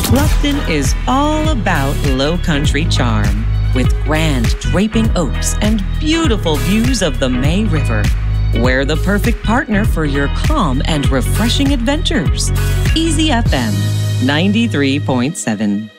Bluffton is all about low country charm, with grand draping oaks and beautiful views of the May River. We're the perfect partner for your calm and refreshing adventures. Easy FM 93.7.